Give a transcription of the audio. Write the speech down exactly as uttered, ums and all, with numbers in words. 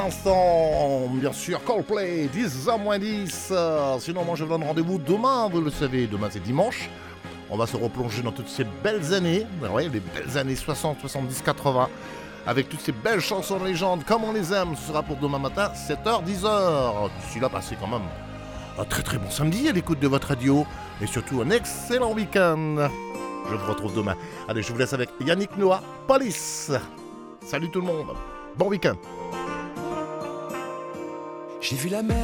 Instant, bien sûr, Coldplay, dix heures moins dix. Euh, sinon, moi, je vous donne rendez-vous demain, vous le savez, demain c'est dimanche. On va se replonger dans toutes ces belles années, ouais, les belles années soixante, soixante-dix, quatre-vingts, avec toutes ces belles chansons de légende, comme on les aime. Ce sera pour demain matin, sept heures, dix heures. D'ici là, passez quand même un très très bon samedi à l'écoute de votre radio, et surtout un excellent week-end. Je vous retrouve demain. Allez, je vous laisse avec Yannick Noah, Police. Salut tout le monde, bon week-end. J'ai vu la mer.